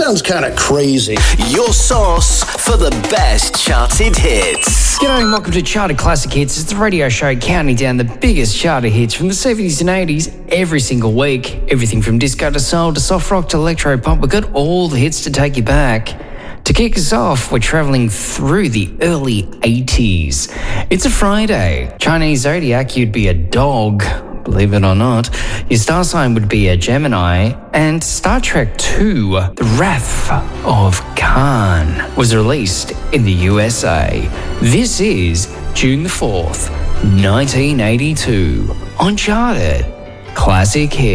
sounds kind of crazy. Your source for the best charted hits. G'day and welcome to Charted Classic Hits. It's the radio show counting down the biggest charted hits from the 70s and 80s every single week. Everything from disco to soul to soft rock to electro pop. We've got all the hits to take you back. To kick us off, we're travelling through the early 80s. It's a Friday. Chinese zodiac, you'd be a dog, believe it or not. Your star sign would be a Gemini. And Star Trek II, The Wrath of Khan, was released in the USA. This is June the 4th, 1982, on Charted Classic Hits.